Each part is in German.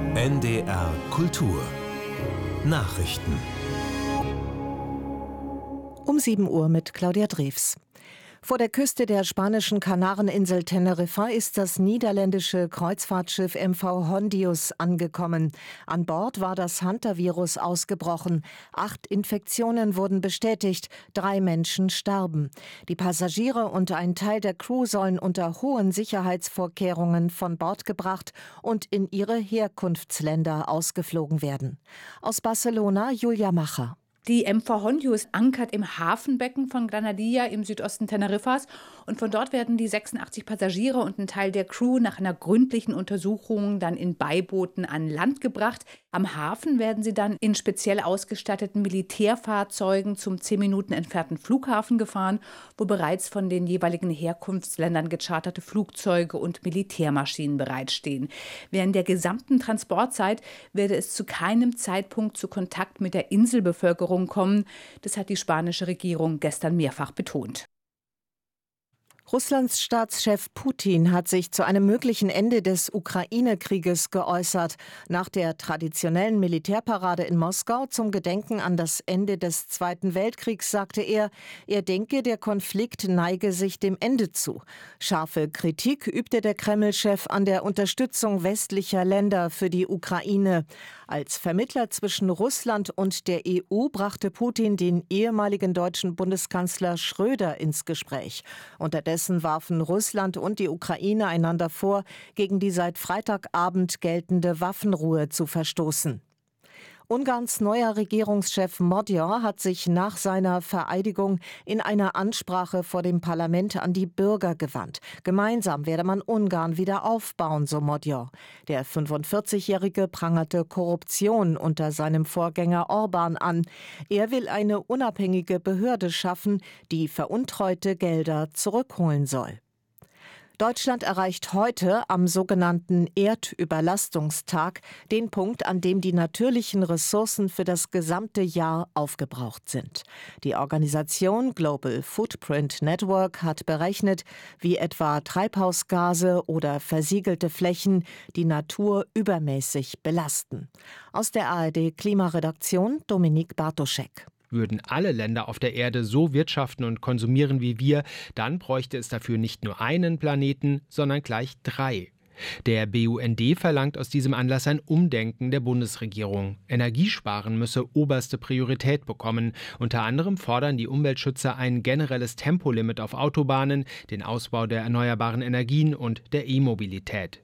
NDR Kultur Nachrichten. Um 7 Uhr mit Claudia Drews. Vor der Küste der spanischen Kanareninsel Teneriffa ist das niederländische Kreuzfahrtschiff MV Hondius angekommen. An Bord war das Hantavirus ausgebrochen. 8 Infektionen wurden bestätigt, 3 Menschen starben. Die Passagiere und ein Teil der Crew sollen unter hohen Sicherheitsvorkehrungen von Bord gebracht und in ihre Herkunftsländer ausgeflogen werden. Aus Barcelona Julia Macher. Die MV Hondius ankert im Hafenbecken von Granadilla im Südosten Teneriffas und von dort werden die 86 Passagiere und ein Teil der Crew nach einer gründlichen Untersuchung dann in Beibooten an Land gebracht. Am Hafen werden sie dann in speziell ausgestatteten Militärfahrzeugen zum 10 Minuten entfernten Flughafen gefahren, wo bereits von den jeweiligen Herkunftsländern gecharterte Flugzeuge und Militärmaschinen bereitstehen. Während der gesamten Transportzeit werde es zu keinem Zeitpunkt zu Kontakt mit der Inselbevölkerung kommen. Das hat die spanische Regierung gestern mehrfach betont. Russlands Staatschef Putin hat sich zu einem möglichen Ende des Ukraine-Krieges geäußert. Nach der traditionellen Militärparade in Moskau zum Gedenken an das Ende des Zweiten Weltkriegs sagte er denke, der Konflikt neige sich dem Ende zu. Scharfe Kritik übte der Kreml-Chef an der Unterstützung westlicher Länder für die Ukraine. Als Vermittler zwischen Russland und der EU brachte Putin den ehemaligen deutschen Bundeskanzler Schröder ins Gespräch. Unterdessen warfen Russland und die Ukraine einander vor, gegen die seit Freitagabend geltende Waffenruhe zu verstoßen. Ungarns neuer Regierungschef Magyar hat sich nach seiner Vereidigung in einer Ansprache vor dem Parlament an die Bürger gewandt. Gemeinsam werde man Ungarn wieder aufbauen, so Magyar. Der 45-Jährige prangerte Korruption unter seinem Vorgänger Orbán an. Er will eine unabhängige Behörde schaffen, die veruntreute Gelder zurückholen soll. Deutschland erreicht heute am sogenannten Erdüberlastungstag den Punkt, an dem die natürlichen Ressourcen für das gesamte Jahr aufgebraucht sind. Die Organisation Global Footprint Network hat berechnet, wie etwa Treibhausgase oder versiegelte Flächen die Natur übermäßig belasten. Aus der ARD-Klimaredaktion Dominique Bartoschek. Würden alle Länder auf der Erde so wirtschaften und konsumieren wie wir, dann bräuchte es dafür nicht nur einen Planeten, sondern gleich 3. Der BUND verlangt aus diesem Anlass ein Umdenken der Bundesregierung. Energiesparen müsse oberste Priorität bekommen. Unter anderem fordern die Umweltschützer ein generelles Tempolimit auf Autobahnen, den Ausbau der erneuerbaren Energien und der E-Mobilität.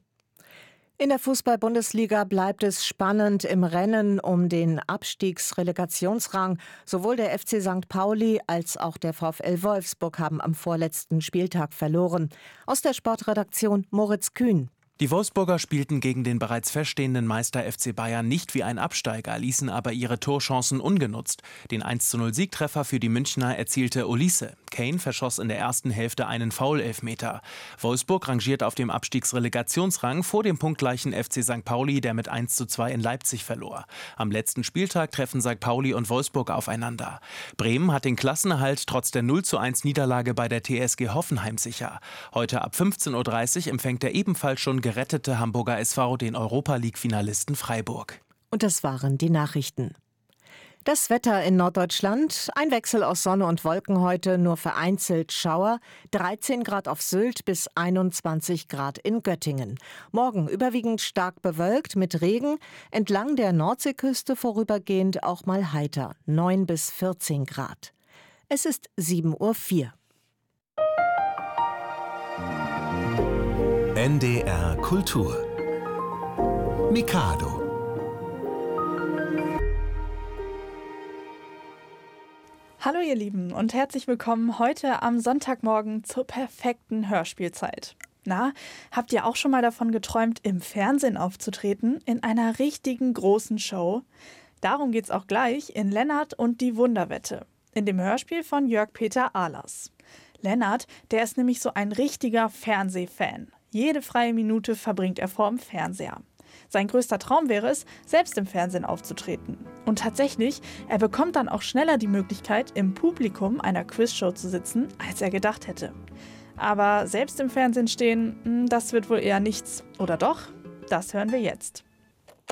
In der Fußball-Bundesliga bleibt es spannend im Rennen um den Abstiegsrelegationsrang. Sowohl der FC St. Pauli als auch der VfL Wolfsburg haben am vorletzten Spieltag verloren. Aus der Sportredaktion Moritz Kühn. Die Wolfsburger spielten gegen den bereits feststehenden Meister FC Bayern nicht wie ein Absteiger, ließen aber ihre Torchancen ungenutzt. Den 1:0-Siegtreffer für die Münchner erzielte Olise. Kane verschoss in der ersten Hälfte einen Foul-Elfmeter. Wolfsburg rangiert auf dem Abstiegsrelegationsrang vor dem punktgleichen FC St. Pauli, der mit 1:2 in Leipzig verlor. Am letzten Spieltag treffen St. Pauli und Wolfsburg aufeinander. Bremen hat den Klassenerhalt trotz der 0:1-Niederlage bei der TSG Hoffenheim sicher. Heute ab 15:30 Uhr empfängt der ebenfalls schon gerettete Hamburger SV den Europa-League-Finalisten Freiburg. Und das waren die Nachrichten. Das Wetter in Norddeutschland, ein Wechsel aus Sonne und Wolken heute, nur vereinzelt Schauer, 13 Grad auf Sylt bis 21 Grad in Göttingen. Morgen überwiegend stark bewölkt mit Regen, entlang der Nordseeküste vorübergehend auch mal heiter, 9 bis 14 Grad. Es ist 7:04 Uhr. NDR Kultur Mikado. Hallo ihr Lieben und herzlich willkommen heute am Sonntagmorgen zur perfekten Hörspielzeit. Na, habt ihr auch schon mal davon geträumt, im Fernsehen aufzutreten, in einer richtigen großen Show? Darum geht's auch gleich in Lennart und die Wunderwette, in dem Hörspiel von Jörg-Peter Ahlers. Lennart, der ist nämlich so ein richtiger Fernsehfan. Jede freie Minute verbringt er vorm Fernseher. Sein größter Traum wäre es, selbst im Fernsehen aufzutreten. Und tatsächlich, er bekommt dann auch schneller die Möglichkeit, im Publikum einer Quizshow zu sitzen, als er gedacht hätte. Aber selbst im Fernsehen stehen, das wird wohl eher nichts. Oder doch? Das hören wir jetzt.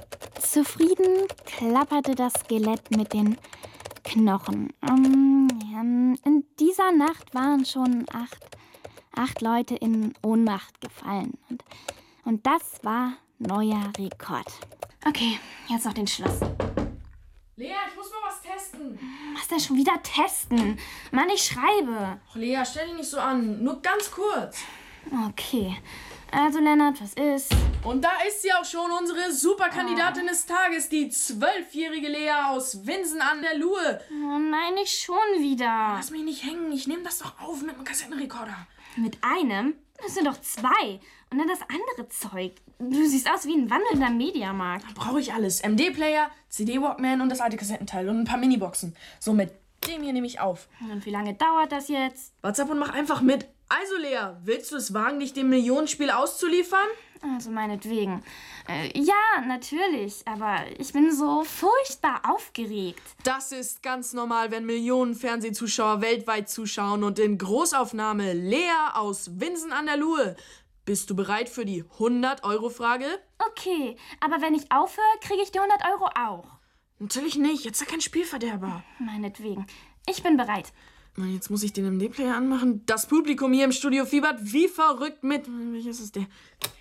Zufrieden klapperte das Skelett mit den Knochen. In dieser Nacht waren schon acht Leute in Ohnmacht gefallen. Und das war neuer Rekord. Okay, jetzt noch den Schluss. Lea, ich muss mal was testen. Was denn schon wieder testen? Mann, ich schreibe. Ach, Lea, stell dich nicht so an. Nur ganz kurz. Okay. Also, Lennart, was ist? Und da ist sie auch schon, unsere Superkandidatin des Tages, die 12-jährige Lea aus Winsen an der Luhe. Oh nein, nicht schon wieder. Lass mich nicht hängen, ich nehme das doch auf mit einem Kassettenrekorder. Mit einem? Das sind doch 2. Und dann das andere Zeug. Du siehst aus wie ein wandelnder Mediamarkt. Da brauche ich alles. MD-Player, CD-Walkman und das alte Kassettenteil und ein paar Miniboxen. So, mit dem hier nehme ich auf. Und wie lange dauert das jetzt? WhatsApp und mach einfach mit. Also, Lea, willst du es wagen, dich dem Millionenspiel auszuliefern? Also meinetwegen. Ja, natürlich. Aber ich bin so furchtbar aufgeregt. Das ist ganz normal, wenn Millionen Fernsehzuschauer weltweit zuschauen und in Großaufnahme Lea aus Winsen an der Luhe. Bist du bereit für die 100-Euro-Frage? Okay, aber wenn ich aufhöre, kriege ich die 100 Euro auch. Natürlich nicht, jetzt ist ja kein Spielverderber. Meinetwegen. Ich bin bereit. Jetzt muss ich den MD-Player anmachen. Das Publikum hier im Studio fiebert wie verrückt mit. Welches ist der?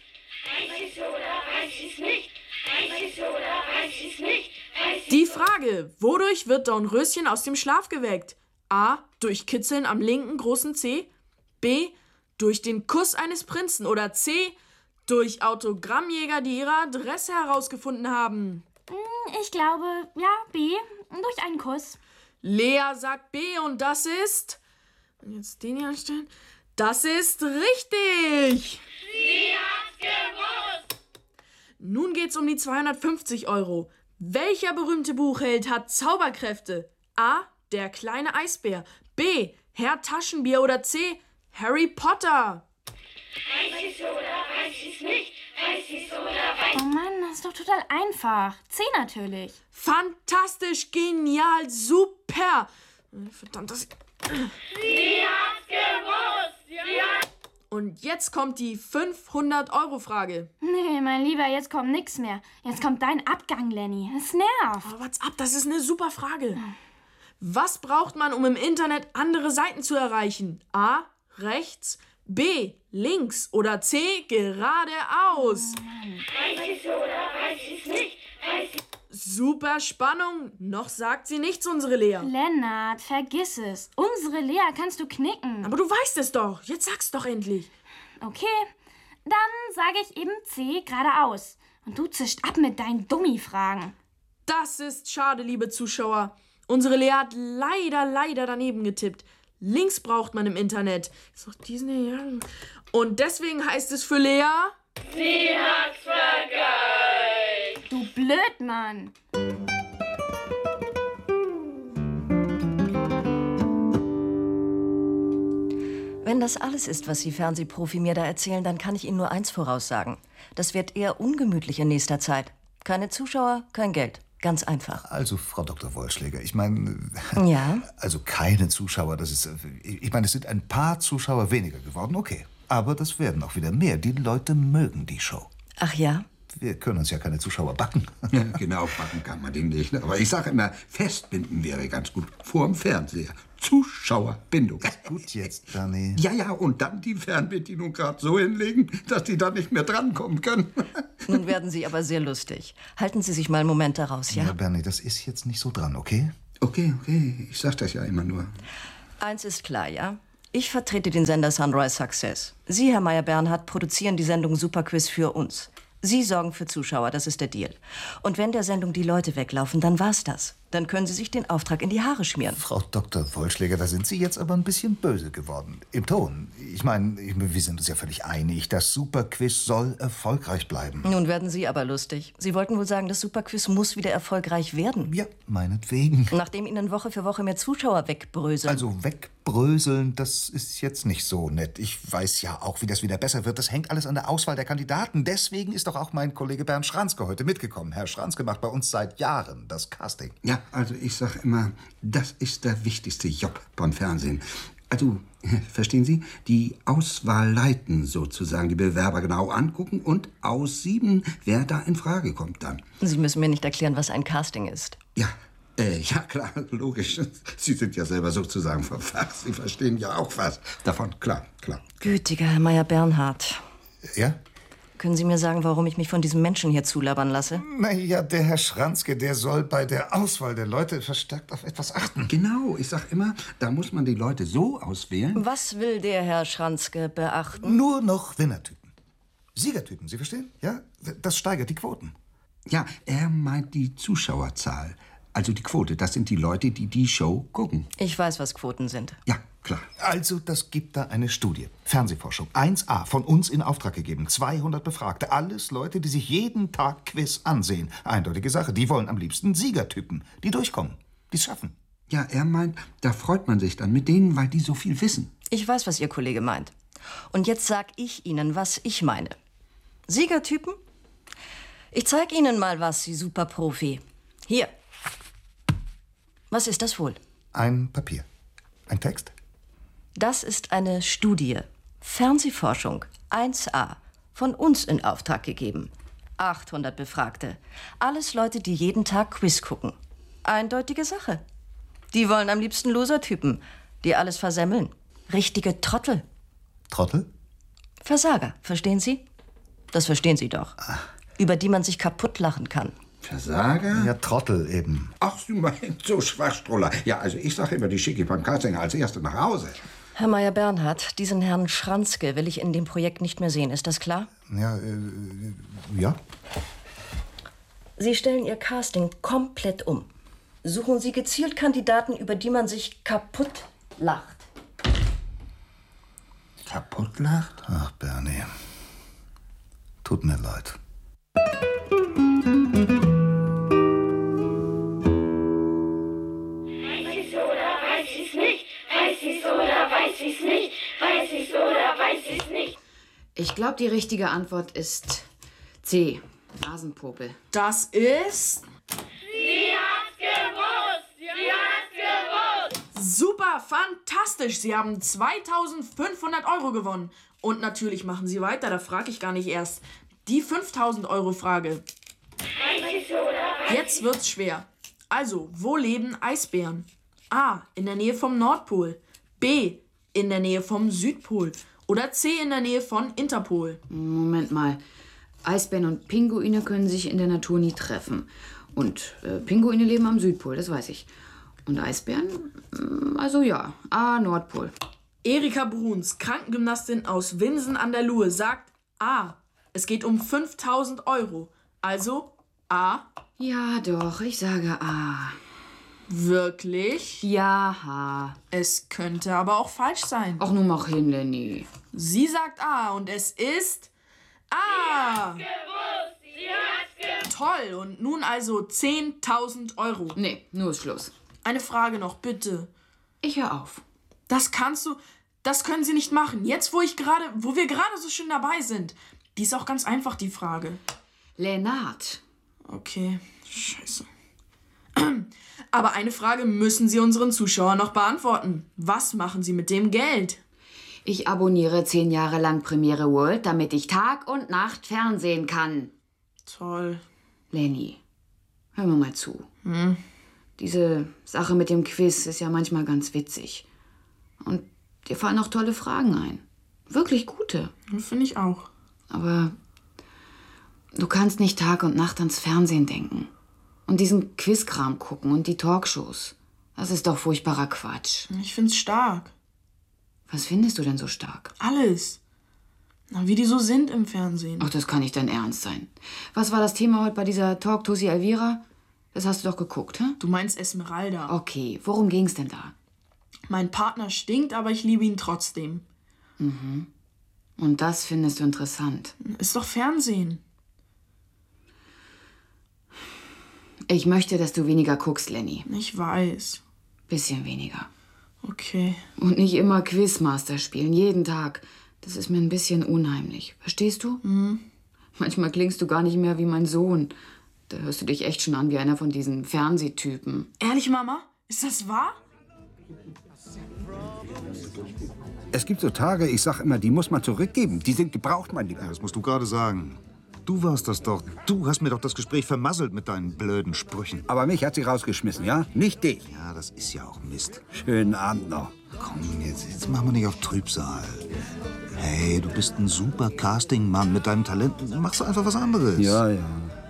Die Frage, wodurch wird Dornröschen aus dem Schlaf geweckt? A. Durch Kitzeln am linken großen Zeh. B. Durch den Kuss eines Prinzen. Oder C. Durch Autogrammjäger, die ihre Adresse herausgefunden haben. Ich glaube, ja, B. Durch einen Kuss. Lea sagt B und das ist... Jetzt den hier anstellen. Das ist richtig! Sie hat's gewusst! Nun geht's um die 250 Euro. Welcher berühmte Buchheld hat Zauberkräfte? A. Der kleine Eisbär. B. Herr Taschenbier. Oder C. Harry Potter. Weiß ich's oder weiß ich's nicht? Weiß ich's oder weiß... Oh Mann, das ist doch total einfach. C natürlich. Fantastisch, genial, super. Verdammt, das... Sie hat's gewusst! Sie hat's... Und jetzt kommt die 500-Euro-Frage. Nee, mein Lieber, jetzt kommt nix mehr. Jetzt kommt dein Abgang, Lenny. Das nervt. Aber what's up? Das ist eine super Frage. Was braucht man, um im Internet andere Seiten zu erreichen? A. Rechts. B. Links. Oder C. Geradeaus. Weiß ich's oder weiß ich's nicht? Weiß ich's... Super Spannung. Noch sagt sie nichts, unsere Lea. Lennart, vergiss es. Unsere Lea kannst du knicken. Aber du weißt es doch. Jetzt sag's doch endlich. Okay, dann sage ich eben C geradeaus. Und du zischst ab mit deinen Dummi-Fragen. Das ist schade, liebe Zuschauer. Unsere Lea hat leider daneben getippt. Links braucht man im Internet. Ist doch diesen hier. Ja. Und deswegen heißt es für Lea... Sie hat's vergeigt! Du Blödmann! Wenn das alles ist, was Sie Fernsehprofi mir da erzählen, dann kann ich Ihnen nur eins voraussagen. Das wird eher ungemütlich in nächster Zeit. Keine Zuschauer, kein Geld. Ganz einfach. Also, Frau Dr. Wollschläger, ich meine... Ja? Also keine Zuschauer, das ist... Ich meine, es sind ein paar Zuschauer weniger geworden, okay. Aber das werden auch wieder mehr. Die Leute mögen die Show. Ach ja? Wir können uns ja keine Zuschauer backen. Ja, genau, backen kann man den nicht. Aber ich sage immer, festbinden wäre ganz gut. Vorm Fernseher. Zuschauerbindung. Gut jetzt, Bernie. Ja, und dann die Fernbedienung gerade so hinlegen, dass die dann nicht mehr drankommen können. Nun werden Sie aber sehr lustig. Halten Sie sich mal einen Moment daraus, ja? Ja, Bernie, das ist jetzt nicht so dran, okay? Okay. Ich sag das ja immer nur. Eins ist klar, ja? Ich vertrete den Sender Sunrise Success. Sie, Herr Meyer-Bernhardt, produzieren die Sendung Superquiz für uns. Sie sorgen für Zuschauer, das ist der Deal. Und wenn der Sendung die Leute weglaufen, dann war's das. Dann können Sie sich den Auftrag in die Haare schmieren. Frau Dr. Wollschläger, da sind Sie jetzt aber ein bisschen böse geworden. Im Ton. Ich meine, wir sind uns ja völlig einig. Das Superquiz soll erfolgreich bleiben. Nun werden Sie aber lustig. Sie wollten wohl sagen, das Superquiz muss wieder erfolgreich werden. Ja, meinetwegen. Nachdem Ihnen Woche für Woche mehr Zuschauer wegbröseln. Also wegbröseln, das ist jetzt nicht so nett. Ich weiß ja auch, wie das wieder besser wird. Das hängt alles an der Auswahl der Kandidaten. Deswegen ist doch auch mein Kollege Bernd Schranzke heute mitgekommen. Herr Schranzke macht bei uns seit Jahren das Casting. Ja, also ich sag immer, das ist der wichtigste Job beim Fernsehen. Also, verstehen Sie, die Auswahl leiten sozusagen, die Bewerber genau angucken und aussieben, wer da in Frage kommt dann. Sie müssen mir nicht erklären, was ein Casting ist. Ja, klar, logisch. Sie sind ja selber sozusagen vom Fach. Sie verstehen ja auch was davon, klar. Gütiger Herr Meyer-Bernhardt. Ja? Können Sie mir sagen, warum ich mich von diesem Menschen hier zulabern lasse? Na ja, der Herr Schranzke, der soll bei der Auswahl der Leute verstärkt auf etwas achten. Genau, ich sag immer, da muss man die Leute so auswählen. Was will der Herr Schranzke beachten? Nur noch Winnertypen. Siegertypen, Sie verstehen? Ja, das steigert die Quoten. Ja, er meint die Zuschauerzahl. Also die Quote, das sind die Leute, die die Show gucken. Ich weiß, was Quoten sind. Ja, klar. Also, das gibt da eine Studie. Fernsehforschung. 1A, von uns in Auftrag gegeben. 200 Befragte. Alles Leute, die sich jeden Tag Quiz ansehen. Eindeutige Sache. Die wollen am liebsten Siegertypen. Die durchkommen. Die es schaffen. Ja, er meint, da freut man sich dann mit denen, weil die so viel wissen. Ich weiß, was Ihr Kollege meint. Und jetzt sag ich Ihnen, was ich meine. Siegertypen? Ich zeig Ihnen mal was, Sie Superprofi. Hier. Was ist das wohl? Ein Papier. Ein Text? Das ist eine Studie. Fernsehforschung 1A. Von uns in Auftrag gegeben. 800 Befragte. Alles Leute, die jeden Tag Quiz gucken. Eindeutige Sache. Die wollen am liebsten Losertypen, die alles versemmeln. Richtige Trottel. Trottel? Versager, verstehen Sie? Das verstehen Sie doch. Über die man sich kaputt lachen kann. Versager? Ja, Trottel eben. Ach, Sie meinen so Schwachstroller. Ja, also ich sage immer, die schicke ich beim Casting als Erste nach Hause. Herr Meyer-Bernhardt, diesen Herrn Schranzke will ich in dem Projekt nicht mehr sehen. Ist das klar? Ja, ja. Sie stellen Ihr Casting komplett um. Suchen Sie gezielt Kandidaten, über die man sich kaputt lacht. Kaputt lacht? Ach, Bernie. Tut mir leid. Ich glaube, die richtige Antwort ist C. Nasenpopel. Das ist... Sie hat's gewusst! Sie hat's gewusst! Super, fantastisch! Sie haben 2.500 € gewonnen. Und natürlich machen Sie weiter, da frage ich gar nicht erst. Die 5.000 € Frage. Jetzt wird's schwer. Also, wo leben Eisbären? A. In der Nähe vom Nordpol. B. In der Nähe vom Südpol. Oder C. In der Nähe von Interpol. Moment mal. Eisbären und Pinguine können sich in der Natur nie treffen. Und Pinguine leben am Südpol, das weiß ich. Und Eisbären? Also ja, A. Nordpol. Erika Bruns, Krankengymnastin aus Winsen an der Luhe, sagt A. Es geht um 5.000 €. Also A. Ja doch, ich sage A. Wirklich? Ja. Es könnte aber auch falsch sein. Ach, nun mach hin, Lenny. Sie sagt A und es ist A. Sie hat's gewusst! Toll, und nun also 10.000 €. Nee, nur ist Schluss. Eine Frage noch, bitte. Ich hör auf. Das können Sie nicht machen. Jetzt, wo wir gerade so schön dabei sind. Die ist auch ganz einfach, die Frage. Lennart. Okay, scheiße. Aber eine Frage müssen Sie unseren Zuschauern noch beantworten. Was machen Sie mit dem Geld? Ich abonniere 10 Jahre lang Premiere World, damit ich Tag und Nacht Fernsehen kann. Toll. Lenny, hör mir mal zu. Diese Sache mit dem Quiz ist ja manchmal ganz witzig. Und dir fallen auch tolle Fragen ein. Wirklich gute. Finde ich auch. Aber du kannst nicht Tag und Nacht ans Fernsehen denken. Und diesen Quizkram gucken und die Talkshows. Das ist doch furchtbarer Quatsch. Ich find's stark. Was findest du denn so stark? Alles. Na, wie die so sind im Fernsehen. Ach, das kann nicht dein Ernst sein. Was war das Thema heute bei dieser Talk Tussi Elvira? Das hast du doch geguckt, hä? Du meinst Esmeralda. Okay, worum ging's denn da? Mein Partner stinkt, aber ich liebe ihn trotzdem. Mhm. Und das findest du interessant? Ist doch Fernsehen. Ich möchte, dass du weniger guckst, Lenny. Ich weiß. Bisschen weniger. Okay. Und nicht immer Quizmaster spielen, jeden Tag. Das ist mir ein bisschen unheimlich. Verstehst du? Mhm. Manchmal klingst du gar nicht mehr wie mein Sohn. Da hörst du dich echt schon an wie einer von diesen Fernsehtypen. Ehrlich, Mama? Ist das wahr? Es gibt so Tage, ich sag immer, die muss man zurückgeben. Die sind gebraucht, mein Lieber. Ja, das musst du gerade sagen. Du warst das doch. Du hast mir doch das Gespräch vermasselt mit deinen blöden Sprüchen. Aber mich hat sie rausgeschmissen, ja? Nicht dich. Ja, das ist ja auch Mist. Schönen Abend noch. Komm, jetzt machen wir nicht auf Trübsal. Hey, du bist ein super Casting-Mann mit deinem Talent. Machst du einfach was anderes. Ja, ja.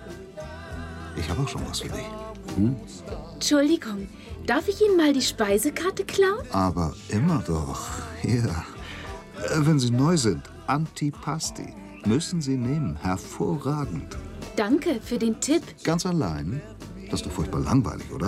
Ich habe auch schon was für dich. Entschuldigung, darf ich Ihnen mal die Speisekarte klauen? Aber immer doch. Hier. Wenn Sie neu sind, Antipasti. Müssen Sie nehmen. Hervorragend. Danke für den Tipp. Ganz allein? Das ist doch furchtbar langweilig, oder?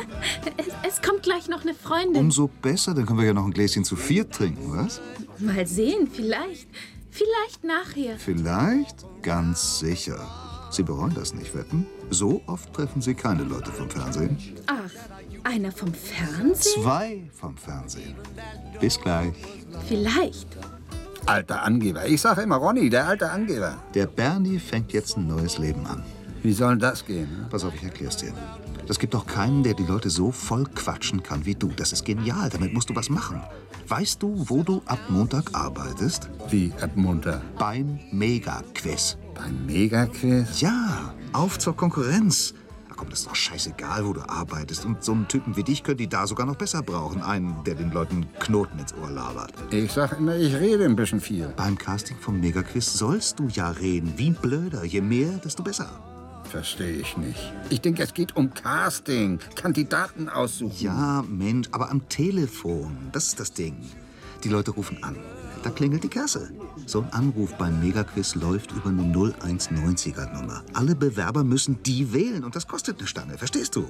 Es kommt gleich noch eine Freundin. Umso besser, dann können wir ja noch ein Gläschen zu viert trinken, was? Mal sehen, vielleicht. Vielleicht nachher. Vielleicht? Ganz sicher. Sie bereuen das nicht, wetten? So oft treffen Sie keine Leute vom Fernsehen. Ach, einer vom Fernsehen? 2 vom Fernsehen. Bis gleich. Vielleicht. Alter Angeber. Ich sage immer, Ronny, der alte Angeber. Der Bernie fängt jetzt ein neues Leben an. Wie soll das gehen? Ne? Pass auf, ich erklär's dir. Es gibt doch keinen, der die Leute so voll quatschen kann wie du. Das ist genial, damit musst du was machen. Weißt du, wo du ab Montag arbeitest? Wie ab Montag? Beim Mega-Quiz. Beim Mega-Quiz? Ja, auf zur Konkurrenz. Ach komm, das ist doch scheißegal, wo du arbeitest. Und so einen Typen wie dich können die da sogar noch besser brauchen. Einen, der den Leuten Knoten ins Ohr labert. Ich sag immer, ich rede ein bisschen viel. Beim Casting vom Mega-Quiz sollst du ja reden. Wie ein Blöder. Je mehr, desto besser. Verstehe ich nicht. Ich denke, es geht um Casting. Kandidaten aussuchen. Ja, Mensch, aber am Telefon. Das ist das Ding. Die Leute rufen an. Da klingelt die Kasse. So ein Anruf beim Megaquiz läuft über eine 0190er-Nummer. Alle Bewerber müssen die wählen und das kostet eine Stange. Verstehst du?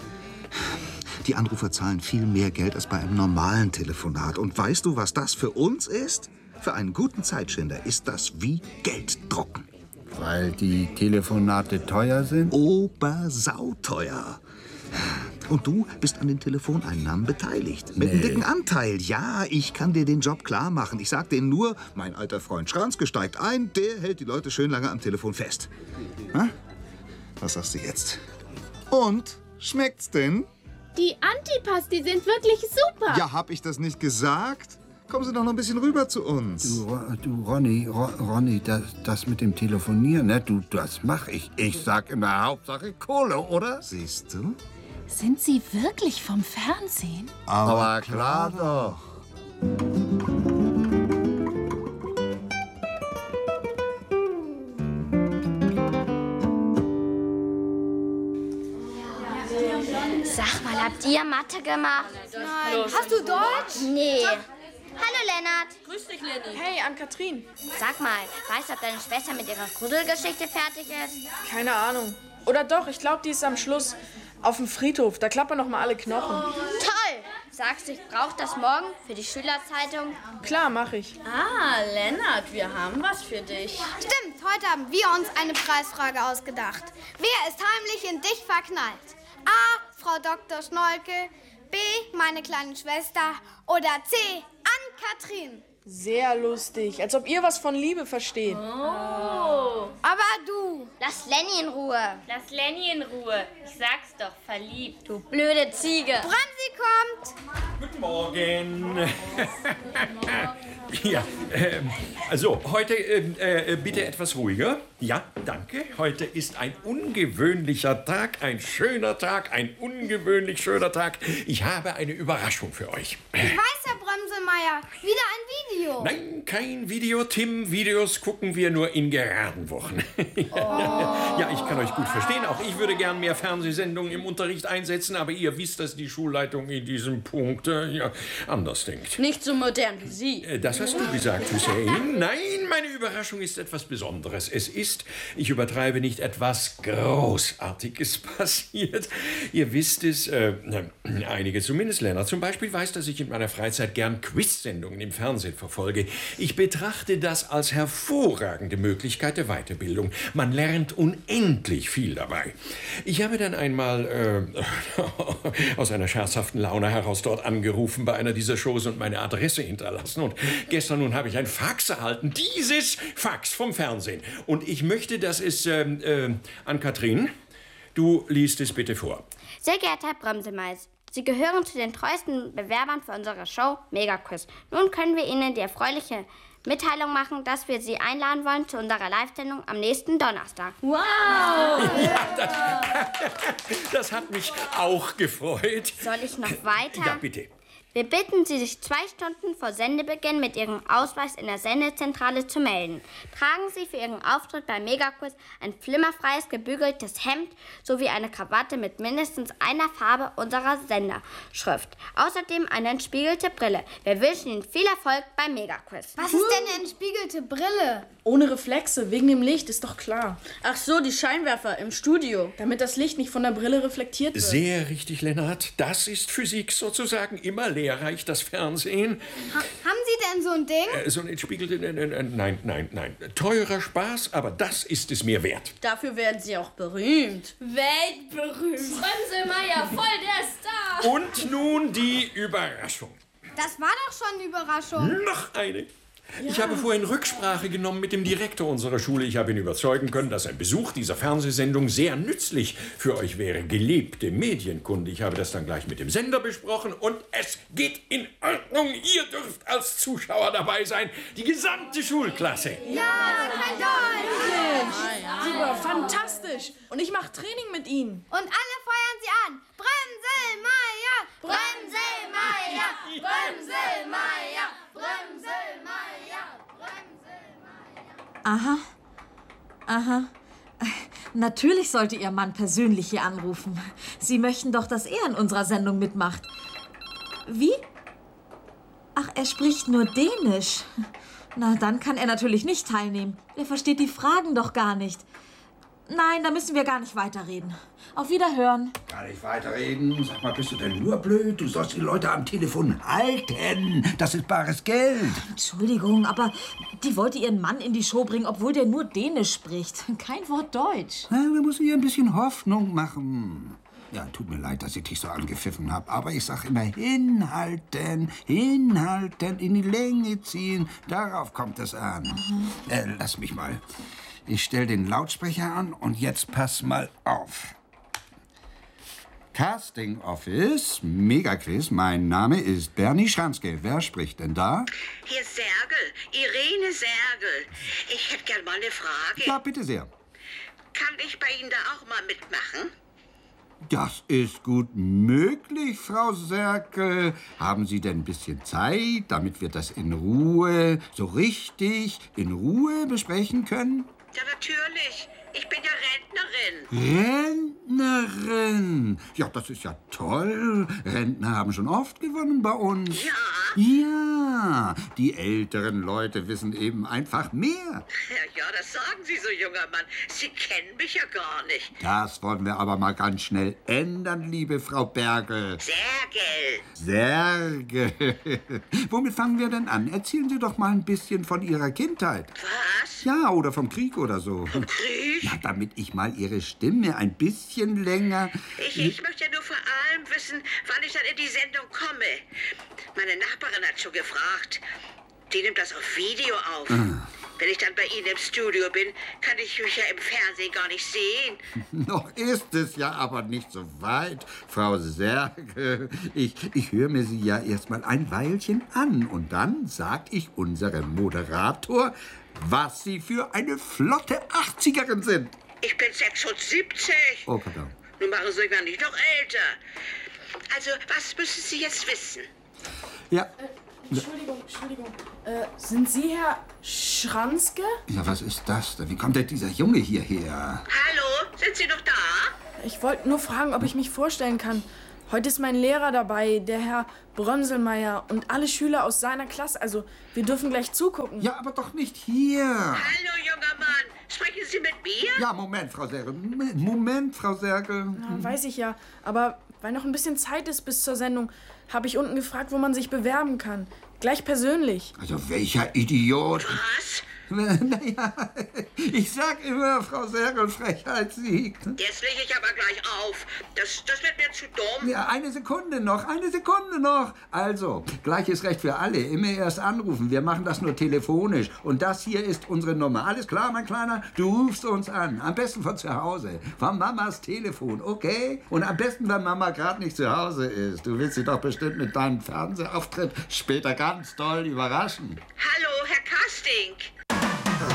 Die Anrufer zahlen viel mehr Geld als bei einem normalen Telefonat. Und weißt du, was das für uns ist? Für einen guten Zeitschinder ist das wie Gelddrucken. Weil die Telefonate teuer sind? Obersauteuer. Und du bist an den Telefoneinnahmen beteiligt. Mit einem dicken Anteil. Ja, ich kann dir den Job klar machen. Ich sag denen nur, mein alter Freund Schranzke steigt ein, der hält die Leute schön lange am Telefon fest. Ha? Was sagst du jetzt? Und? Schmeckt's denn? Die Antipasti sind wirklich super. Ja, hab ich das nicht gesagt? Kommen Sie doch noch ein bisschen rüber zu uns. Du Ronny, das mit dem Telefonieren, ne? Das mach ich. Ich sag immer, Hauptsache Kohle, oder? Siehst du? Sind Sie wirklich vom Fernsehen? Aber klar doch. Sag mal, habt ihr Mathe gemacht? Nein. Hast du Deutsch? Nee. Hallo, Lennart. Grüß dich, Lenny. Hey, Ann-Kathrin. Sag mal, weißt du, ob deine Schwester mit ihrer Grusselgeschichte fertig ist? Keine Ahnung. Oder doch, ich glaube, die ist am Schluss auf dem Friedhof. Da klappern noch mal alle Knochen. Toll! Sagst du, ich brauche das morgen für die Schülerzeitung? Klar, mach ich. Ah, Lennart, wir haben was für dich. Stimmt, heute haben wir uns eine Preisfrage ausgedacht. Wer ist heimlich in dich verknallt? A. Frau Dr. Schnolke, B. meine kleine Schwester oder C. Ann-Kathrin. Sehr lustig, als ob ihr was von Liebe versteht. Oh. Aber du. Lass Lenny in Ruhe. Lass Lenny in Ruhe. Ich sag's doch, verliebt. Du blöde Ziege. Bremsi kommt. Guten Morgen. Ja, also heute bitte etwas ruhiger. Ja, danke. Heute ist ein ungewöhnlicher Tag, ein schöner Tag, ein ungewöhnlich schöner Tag. Ich habe eine Überraschung für euch. Ich weiß, Herr Bremsemeier. Wieder ein Video. Nein, kein Video, Tim. Videos gucken wir nur in geraden Wochen. Ja, ich kann euch gut verstehen. Auch ich würde gern mehr Fernsehsendungen im Unterricht einsetzen, aber ihr wisst, dass die Schulleitung in diesem Punkt anders denkt. Nicht so modern wie Sie. Das hast du gesagt, Hussein. Nein, meine Überraschung ist etwas Besonderes. Es ist, ich übertreibe nicht, etwas Großartiges passiert. Ihr wisst es, einige zumindest. Lennart zum Beispiel weiß, dass ich in meiner Freizeit gern Quiz-Sendungen im Fernsehen verfolge. Ich betrachte das als hervorragende Möglichkeit der Weiterbildung. Man lernt unendlich viel dabei. Ich habe dann einmal aus einer scherzhaften Laune heraus dort angerufen bei einer dieser Shows und meine Adresse hinterlassen. Und gestern nun habe ich ein Fax erhalten. Dieses Fax vom Fernsehen. Und ich möchte, dass es, Ann-Kathrin, du liest es bitte vor. Sehr geehrter Herr Bremsemeis, Sie gehören zu den treuesten Bewerbern für unsere Show Megaquiz. Nun können wir Ihnen die erfreuliche Mitteilung machen, dass wir Sie einladen wollen zu unserer Live-Sendung am nächsten Donnerstag. Wow! Ja, das hat mich auch gefreut. Soll ich noch weiter? Ja, bitte. Wir bitten Sie, sich 2 Stunden vor Sendebeginn mit Ihrem Ausweis in der Sendezentrale zu melden. Tragen Sie für Ihren Auftritt beim Megaquiz ein flimmerfreies, gebügeltes Hemd sowie eine Krawatte mit mindestens einer Farbe unserer Senderschrift. Außerdem eine entspiegelte Brille. Wir wünschen Ihnen viel Erfolg beim Megaquiz. Was ist denn eine entspiegelte Brille? Ohne Reflexe, wegen dem Licht, ist doch klar. Ach so, die Scheinwerfer im Studio. Damit das Licht nicht von der Brille reflektiert wird. Sehr richtig, Lennart. Das ist Physik sozusagen. Immer lehrreich, das Fernsehen. Haben Sie denn so ein Ding? So ein entspiegelte... Nein. Teurer Spaß, aber das ist es mir wert. Dafür werden Sie auch berühmt. Weltberühmt. Brömselmeier, voll der Star. Und nun die Überraschung. Das war doch schon eine Überraschung. Noch eine. Ich habe vorhin Rücksprache genommen mit dem Direktor unserer Schule. Ich habe ihn überzeugen können, dass ein Besuch dieser Fernsehsendung sehr nützlich für euch wäre. Gelebte Medienkunde. Ich habe das dann gleich mit dem Sender besprochen und es geht in Ordnung. Ihr dürft als Zuschauer dabei sein. Die gesamte Schulklasse. Ja, kein Deutsch. Super, fantastisch. Und ich mache Training mit Ihnen. Und alle feuern Sie an. Brömselmeier, Brömselmeier, Brömselmeier, Brömselmeier, Brömselmeier. Aha. Natürlich sollte Ihr Mann persönlich hier anrufen. Sie möchten doch, dass er in unserer Sendung mitmacht. Wie? Ach, er spricht nur Dänisch. Na, dann kann er natürlich nicht teilnehmen. Er versteht die Fragen doch gar nicht. Nein, da müssen wir gar nicht weiterreden. Auf Wiederhören. Gar nicht weiterreden. Sag mal, bist du denn nur blöd? Du sollst die Leute am Telefon halten. Das ist bares Geld. Entschuldigung, aber die wollte ihren Mann in die Show bringen, obwohl der nur Dänisch spricht. Kein Wort Deutsch. Na, da muss ich ihr ein bisschen Hoffnung machen. Ja, tut mir leid, dass ich dich so angepfiffen habe. Aber ich sag immer, hinhalten, hinhalten, in die Länge ziehen. Darauf kommt es an. Lass mich mal. Ich stell den Lautsprecher an und jetzt pass mal auf. Casting Office, Megaquiz. Mein Name ist Bernie Schranzke. Wer spricht denn da? Hier ist Sergel, Irene Sergel. Ich hätte gern mal eine Frage. Ja, bitte sehr. Kann ich bei Ihnen da auch mal mitmachen? Das ist gut möglich, Frau Serkel. Haben Sie denn ein bisschen Zeit, damit wir das in Ruhe, so richtig in Ruhe besprechen können? Ja, natürlich. Ich bin ja Rentnerin. Rentnerin? Ja, das ist ja toll. Rentner haben schon oft gewonnen bei uns. Ja? Ja, die älteren Leute wissen eben einfach mehr. Ja, das sagen Sie so, junger Mann. Sie kennen mich ja gar nicht. Das wollen wir aber mal ganz schnell ändern, liebe Frau Bergel. Sergel. Sergel. Womit fangen wir denn an? Erzählen Sie doch mal ein bisschen von Ihrer Kindheit. Was? Ja, oder vom Krieg oder so. Vom Krieg? Ja, damit ich mal Ihre Stimme ein bisschen länger... Ich möchte ja nur vor allem wissen, wann ich dann in die Sendung komme. Meine Nachbarin hat schon gefragt. Die nimmt das auf Video auf. Wenn ich dann bei Ihnen im Studio bin, kann ich mich ja im Fernsehen gar nicht sehen. Noch ist es ja aber nicht so weit, Frau Sergel. Ich höre mir Sie ja erst mal ein Weilchen an. Und dann sag ich unserem Moderator, was Sie für eine flotte 80erin sind. Ich bin 76. Oh, pardon. Nun machen Sie mich ja nicht noch älter. Also, was müssen Sie jetzt wissen? Ja. Entschuldigung. Sind Sie Herr Schranzke? Ja, was ist das denn? Wie kommt denn dieser Junge hierher? Hallo, sind Sie noch da? Ich wollte nur fragen, ob ich mich vorstellen kann. Heute ist mein Lehrer dabei, der Herr Brömselmeier und alle Schüler aus seiner Klasse. Also, wir dürfen gleich zugucken. Ja, aber doch nicht hier. Hallo, junger Mann. Sprechen Sie mit mir? Ja, Moment, Frau Sergel. Moment, Frau Sergel. Na, weiß ich ja. Aber weil noch ein bisschen Zeit ist bis zur Sendung, habe ich unten gefragt, wo man sich bewerben kann. Gleich persönlich. Also, welcher Idiot? Was? Naja, ich sag immer, Frau Sergel, Frechheit siegt. Jetzt lege ich aber gleich auf. Das wird mir zu dumm. Ja, eine Sekunde noch. Also, gleiches Recht für alle. Immer erst anrufen. Wir machen das nur telefonisch. Und das hier ist unsere Nummer. Alles klar, mein Kleiner? Du rufst uns an. Am besten von zu Hause. Von Mamas Telefon, okay? Und am besten, wenn Mama gerade nicht zu Hause ist. Du willst sie doch bestimmt mit deinem Fernsehauftritt später ganz doll überraschen. Hallo, Herr Castink.